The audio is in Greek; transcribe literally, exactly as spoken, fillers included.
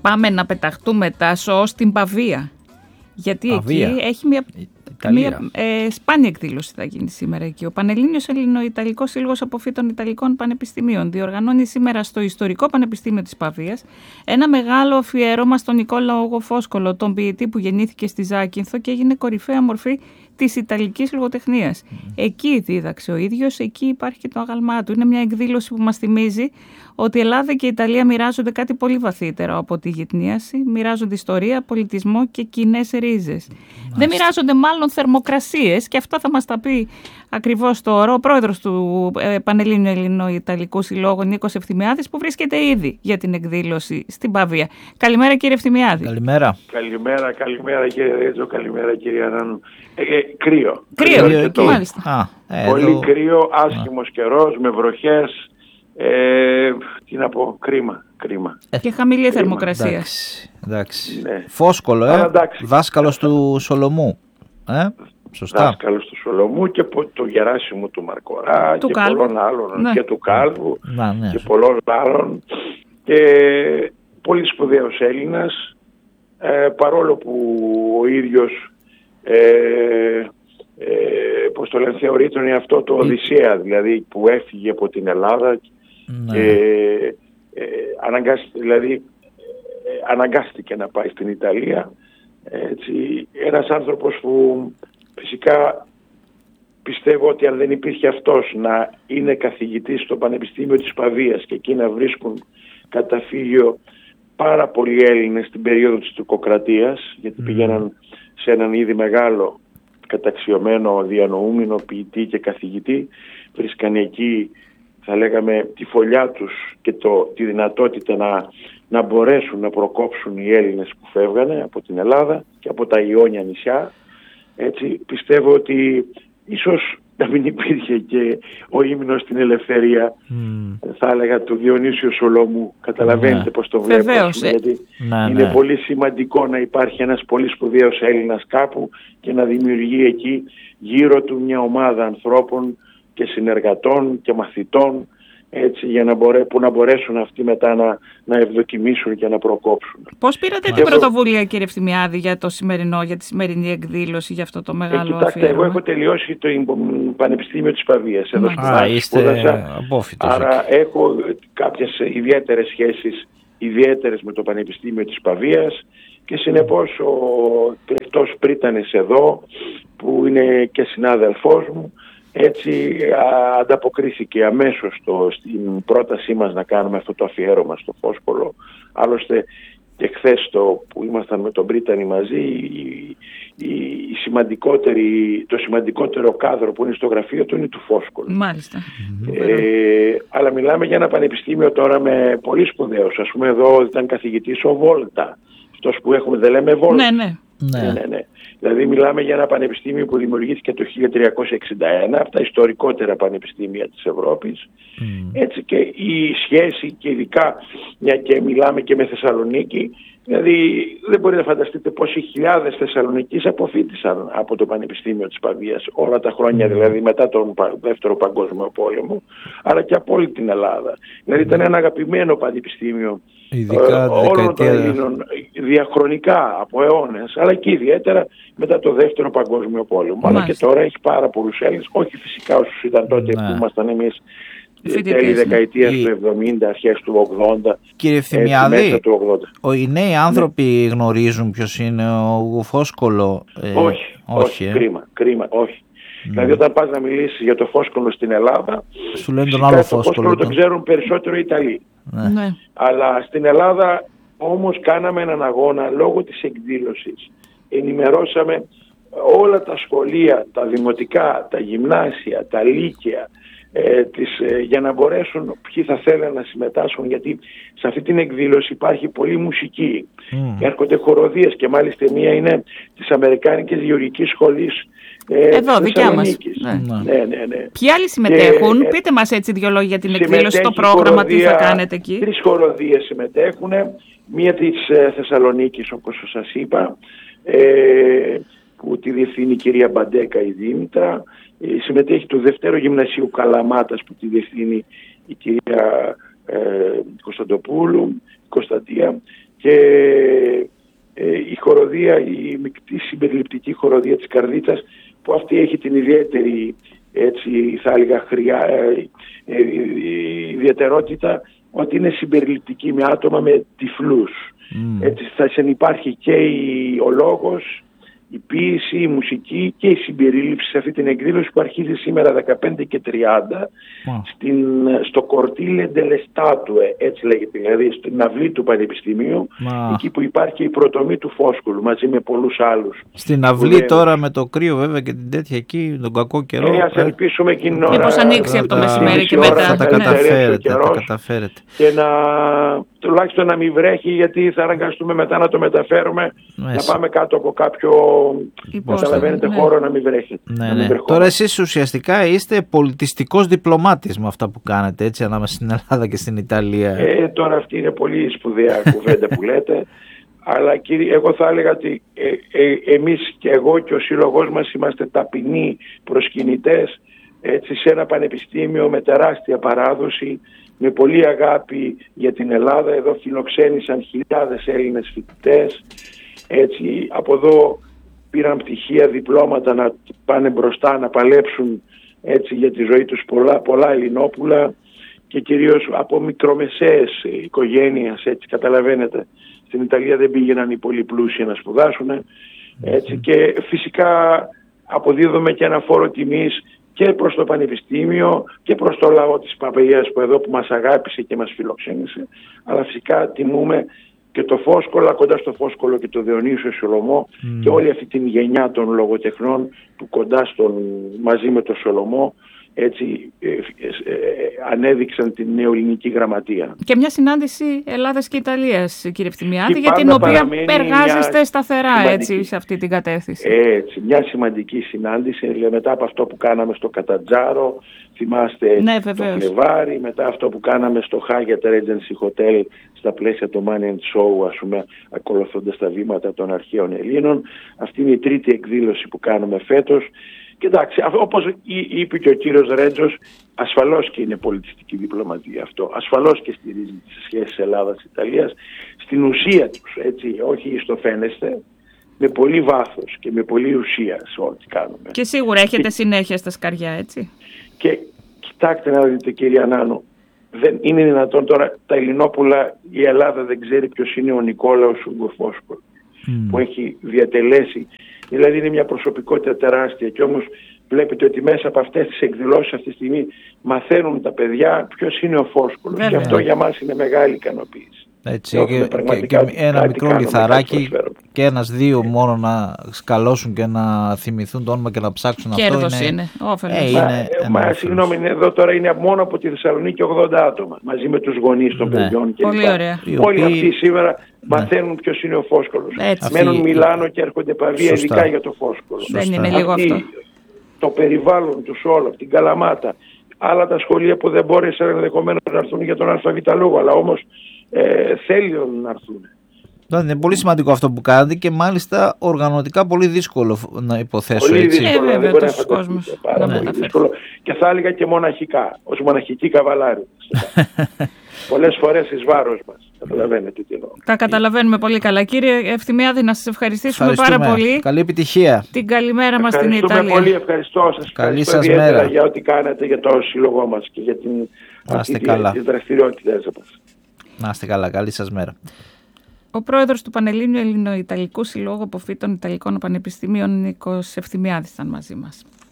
πάμε να πεταχτούμε, Τάσο, στην Παβία. Γιατί Παβία. Εκεί έχει μια, μια ε, σπάνια εκδήλωση θα γίνει σήμερα εκεί. Ο Πανελλήνιος Ελληνοϊταλικός Σύλλογος Αποφύτων Ιταλικών Πανεπιστημίων διοργανώνει σήμερα στο Ιστορικό Πανεπιστήμιο της Παβίας ένα μεγάλο αφιέρωμα στον Νικόλαο Φόσκολο, τον ποιητή που γεννήθηκε στη Ζάκυνθο και έγινε κορυφαία μορφή της Ιταλικής λογοτεχνίας. Mm. Εκεί δίδαξε ο ίδιος, εκεί υπάρχει και το άγαλμά του. Είναι μια εκδήλωση που μας θυμίζει ότι η Ελλάδα και η Ιταλία μοιράζονται κάτι πολύ βαθύτερο από τη γυτνίαση. Μοιράζονται ιστορία, πολιτισμό και κοινές ρίζες. Mm. Δεν μοιράζονται μάλλον θερμοκρασίες, και αυτό θα μας τα πει ακριβώς τώρα ο πρόεδρος του ε, Πανελλήνιου Ελληνοϊταλικού Συλλόγου, Νίκος Ευθυμιάδης, που βρίσκεται ήδη για την εκδήλωση στην Παβία. Καλημέρα, κύριε Ευθυμιάδη. Καλημέρα. Καλημέρα, καλημέρα κύριε Ρέτζο, καλημέρα κύριε Ανάνου. Ε, ε, κρύο. Κρύο, κρύο εκεί, μάλιστα. Α, ε, Πολύ εδώ... κρύο, άσχημος καιρός, με βροχές. Ε, τι να πω, κρίμα, κρίμα. Και χαμηλή κρίμα. Θερμοκρασία. Εντάξει, εντάξει. Ναι. Φόσκολο, ε, δάσκαλος του Σολομού. Ε, σωστά. Δάσκαλος του Σολομού και το Γεράσιμου του Μαρκορά του και Κάλβου. πολλών άλλων, Ναι. και του Κάλβου, Να, ναι. και πολλών άλλων. Και πολύ σπουδαίος Έλληνας, ε, παρόλο που ο ίδιος ε, ε, πώς το λένε, θεωρεί τον εαυτό του Οδυσσέα, δηλαδή που έφυγε από την Ελλάδα. Ναι. και ε, αναγκάστηκε, δηλαδή, ε, αναγκάστηκε να πάει στην Ιταλία. Έτσι, ένας άνθρωπος που φυσικά πιστεύω ότι αν δεν υπήρχε αυτός να είναι καθηγητής στο Πανεπιστήμιο της Παβίας και εκεί να βρίσκουν καταφύγιο πάρα πολλοί Έλληνες στην περίοδο της τουρκοκρατίας, γιατί mm. πηγαίναν σε έναν ήδη μεγάλο καταξιωμένο διανοούμενο ποιητή και καθηγητή, βρίσκαν εκεί, θα λέγαμε, τη φωλιά τους και το, τη δυνατότητα να, να μπορέσουν να προκόψουν οι Έλληνες που φεύγανε από την Ελλάδα και από τα Ιόνια νησιά. Έτσι, πιστεύω ότι ίσως να μην υπήρχε και ο ύμνος στην ελευθερία, mm. θα έλεγα, του Διονύσιου Σολομού. Καταλαβαίνετε, ναι, πώς το βλέπω. Βεβαίως, πούμε, γιατί ναι, είναι ναι. πολύ σημαντικό να υπάρχει ένας πολύ σπουδαίος Έλληνας κάπου και να δημιουργεί εκεί γύρω του μια ομάδα ανθρώπων και συνεργατών και μαθητών, έτσι, για να, μπορέ, που να μπορέσουν αυτοί μετά να, να ευδοκιμήσουν και να προκόψουν. Πώς πήρατε την πρωτοβουλία, κύριε Ευθυμιάδη, για το σημερινό, για τη σημερινή εκδήλωση, για αυτό το μεγάλο ε, κοιτάξτε, αφιέρωμα? Εγώ έχω τελειώσει το Πανεπιστήμιο της Παβίας. Εδώ στην Α, είστε απόφοιτος. Άρα έχω κάποιες ιδιαίτερες σχέσεις, ιδιαίτερες με το Πανεπιστήμιο της Παβίας, και συνεπώς ο Κλεκτός Πρίτανης εδώ, που είναι και συνάδελφός μου, έτσι α, ανταποκρίθηκε αμέσως στο, στην πρότασή μας να κάνουμε αυτό το αφιέρωμα στο Φόσκολο. Άλλωστε και χθες το, που ήμασταν με τον Πρίτανη μαζί, η, η, η σημαντικότερη, το σημαντικότερο κάδρο που είναι στο γραφείο του είναι του Φόσκολου. Μάλιστα. Ε, αλλά μιλάμε για ένα πανεπιστήμιο τώρα με πολύ σπουδαίους. Ας πούμε εδώ ήταν καθηγητής ο Βόλτα. Αυτός που έχουμε, δεν λέμε Βόλτα. Ναι, ναι. Ναι. Ναι, ναι. Δηλαδή μιλάμε για ένα πανεπιστήμιο που δημιουργήθηκε το χίλια τριακόσια εξήντα ένα, από τα ιστορικότερα πανεπιστήμια της Ευρώπης. Mm. Έτσι, και η σχέση, και ειδικά μια και μιλάμε και με Θεσσαλονίκη, δηλαδή δεν μπορείτε να φανταστείτε πόσοι χιλιάδες Θεσσαλονικείς αποφοίτησαν από το Πανεπιστήμιο της Παβίας όλα τα χρόνια, mm. δηλαδή μετά τον Δεύτερο Παγκόσμιο Πόλεμο, αλλά και από όλη την Ελλάδα. Δηλαδή ήταν ένα αγαπημένο πανεπιστήμιο, ειδικά ε, όλων των Ελλήνων, διαχρονικά από αιώνες, αλλά και ιδιαίτερα μετά το Δεύτερο Παγκόσμιο Πόλεμο. Μάλιστα. Αλλά και τώρα έχει πάρα πολλούς Έλληνες, όχι φυσικά όσους ήταν τότε, ναι, που ήμασταν εμείς τέλη δεκαετίας η... του εβδομήντα, αρχές του ογδόντα. Κύριε Ευθυμιάδη, οι νέοι άνθρωποι, ναι, γνωρίζουν ποιος είναι ο Φόσκολο? Ε, όχι, όχι, όχι, ε. κρίμα, κρίμα, όχι. Mm. Δηλαδή όταν πας να μιλήσεις για το Φόσκολο στην Ελλάδα, σου λένε τον άλλο Φόσκολο. Το Φόσκολο τον ξέρουν περισσότερο οι Ιταλοί. Ναι. Ναι. Αλλά στην Ελλάδα όμως κάναμε έναν αγώνα λόγω της εκδήλωσης. Ενημερώσαμε όλα τα σχολεία, τα δημοτικά, τα γυμνάσια, τα λύκεια, ε, τις, ε, για να μπορέσουν ποιοι θα θέλουν να συμμετάσχουν, γιατί σε αυτή την εκδήλωση υπάρχει πολλή μουσική. Mm. Έρχονται χοροδίες, και μάλιστα μία είναι της Αμερικάνικης Γεωργικής Σχολής. Ε, Εδώ, δικιά μας. Ναι. Ναι, ναι, ναι. Ποιοι άλλοι συμμετέχουν? Και, πείτε μας έτσι δύο λόγια για την εκδήλωση, το πρόγραμμα, χοροδία, τι θα κάνετε εκεί. Τρεις χοροδίες συμμετέχουν. Μία της ε, Θεσσαλονίκης, όπως σας είπα, ε, που τη διευθύνει η κυρία Μπαντέκα η Δήμητρα. Ε, συμμετέχει του Δευτέρου Γυμνασίου Καλαμάτας, που τη διευθύνει η κυρία ε, Κωνσταντοπούλου, η Κωνσταντία. και ε, η χοροδία, η μεικτή συμπεριληπτική χοροδία της Καρδίτσας, που αυτή έχει την ιδιαίτερη, έτσι θα έλεγα, χρειά, ε, ε, η ιδιαιτερότητα ότι είναι συμπεριληπτική με άτομα με τυφλούς. Mm. Έτσι θα συνυπάρχει και η, ο λόγος, η ποίηση, η μουσική και η συμπερίληψη σε αυτή την εκδήλωση που αρχίζει σήμερα δεκαπέντε και τριάντα wow. στην, στο Κορτίλε Ντελεστάτουε, έτσι λέγεται, δηλαδή στην αυλή του Πανεπιστημίου, wow. εκεί που υπάρχει η προτομή του Φόσκολου μαζί με πολλούς άλλους. Στην αυλή τώρα με το κρύο βέβαια και την τέτοια εκεί, τον κακό καιρό. Ε, ας ελπίσουμε εκείνη την ώρα. Μήπως ανοίξει από το μεσημέρι και μετά. Θα τα καταφέρετε, θα τα καταφέρετε. Και να, τουλάχιστον να μην βρέχει, γιατί θα αναγκαστούμε μετά να το μεταφέρουμε, Μέσα. να πάμε κάτω από κάποιο. Καταλαβαίνετε, ναι. χώρο να μην βρέχει. Ναι, ναι. Τώρα εσείς ουσιαστικά είστε πολιτιστικός διπλωμάτης με αυτά που κάνετε, έτσι, ανάμεσα στην Ελλάδα και στην Ιταλία. Ε, τώρα αυτή είναι πολύ σπουδαία κουβέντα που λέτε. Αλλά κύριε, εγώ θα έλεγα ότι ε, ε, εμείς και εγώ και ο σύλλογός μας είμαστε ταπεινοί προσκυνητές, έτσι, σε ένα πανεπιστήμιο με τεράστια παράδοση, με πολλή αγάπη για την Ελλάδα. Εδώ φιλοξένησαν χιλιάδες Έλληνες φοιτητές. Έτσι, από εδώ πήραν πτυχία, διπλώματα να πάνε μπροστά, να παλέψουν, έτσι, για τη ζωή τους πολλά, πολλά Ελληνόπουλα, και κυρίως από μικρομεσαίες οικογένειες, έτσι, καταλαβαίνετε. Στην Ιταλία δεν πήγαιναν οι πολύ πλούσιοι να σπουδάσουν, έτσι, και φυσικά αποδίδουμε και ένα φόρο τιμής και προς το Πανεπιστήμιο και προς το λαό της Παπαγίας που εδώ που μας αγάπησε και μας φιλοξένησε, αλλά φυσικά τιμούμε και το Φόσκολο, κοντά στο Φόσκολο και το Διονύσιο Σολομό mm. και όλη αυτή την γενιά των λογοτεχνών που κοντά στον, μαζί με τον Σολομό, έτσι, ε, ε, ε, ανέδειξαν την νεοελληνική γραμματεία. Και μια συνάντηση Ελλάδας και Ιταλίας, κύριε Ευθυμιάδη, για την οποία εργάζεστε σταθερά, έτσι, σε αυτή την κατεύθυνση. Έτσι, μια σημαντική συνάντηση, μετά από αυτό που κάναμε στο Κατατζάρο, θυμάστε, ναι, το Φλεβάρι, μετά αυτό που κάναμε στο Hyatt Regency Hotel στα πλαίσια του Money and Show, ας πούμε, ακολουθώντας τα βήματα των αρχαίων Ελλήνων. Αυτή είναι η τρίτη εκδήλωση που κάνουμε φέτος. Κοιτάξτε, όπως είπε και ο κύριος Ρέτζος, ασφαλώς και είναι πολιτιστική διπλωματία αυτό. Ασφαλώς και στηρίζει τις σχέσεις Ελλάδας-Ιταλίας στην ουσία τους, έτσι, όχι στο φαίνεστε, με πολύ βάθος και με πολύ ουσία σε ό,τι κάνουμε. Και σίγουρα έχετε και συνέχεια στα σκαριά, έτσι. Και κοιτάξτε να δείτε, κύριε Ανάνου, δεν είναι δυνατόν τώρα τα Ελληνόπουλα, η Ελλάδα δεν ξέρει ποιος είναι ο Νικόλαος Ουγγοφόσκολος, mm. που έχει διατελέσει. Δηλαδή είναι μια προσωπικότητα τεράστια, και όμως βλέπετε ότι μέσα από αυτές τις εκδηλώσεις αυτή τη στιγμή μαθαίνουν τα παιδιά ποιος είναι ο Φόσκολος. Βέβαια. Και αυτό για μας είναι μεγάλη ικανοποίηση. Έτσι, και, και, και ένα μικρό λιθαράκι και ένας δύο μόνο να σκαλώσουν και να θυμηθούν το όνομα και να ψάξουν. Κέρδος αυτό είναι. είναι, όφελος. Ε, είναι μα, μα συγγνώμη, εδώ τώρα είναι μόνο από τη Θεσσαλονίκη ογδόντα άτομα, μαζί με τους γονείς των ναι. παιδιών. Και πολύ ωραία. Όλοι αυτοί σήμερα ναι. μαθαίνουν ποιος είναι ο Φόσκολος. Έτσι. Μένουν Μιλάνο και έρχονται Παβία ειδικά για το Φόσκολο. Δεν είναι λίγο αυτό. Το περιβάλλον τους όλο, την Καλαμάτα, άλλα τα σχολεία που δεν μπόρεσαν ενδεχομένως να έρθουν για τον ΑΒ λόγο, αλλά όμως ε, θέλουν να έρθουν. Είναι πολύ σημαντικό αυτό που κάνετε και μάλιστα οργανωτικά πολύ δύσκολο να υποθέσω. Πολύ έτσι. δύσκολο, ε, δεν μπορεί να φανταστείτε. Πάρα ναι, πολύ δύσκολο. Και θα έλεγα και μοναχικά, ως μοναχική καβαλάρη. Πολλές φορές εις βάρος μας. Καταλαβαίνετε τι εννοώ. Τα καταλαβαίνουμε πολύ καλά. Κύριε Ευθυμιάδη, να σας ευχαριστήσουμε πάρα πολύ. Καλή επιτυχία. Την καλημέρα μας στην Ιταλία. Ευχαριστούμε πολύ, ευχαριστώ σας. Καλή ευχαριστώ σας ιδιαίτερα μέρα. για ό,τι κάνετε για το σύλλογό μας και για την δραστηριότητες μας. Να είστε καλά, καλή σας μέρα. Ο πρόεδρος του Πανελλήνιου Ελληνοϊταλικού Συλλόγου Αποφύτων Ιταλικών Πανεπιστημίων, Νίκος Ευθυμιάδης, ήταν μαζί μας.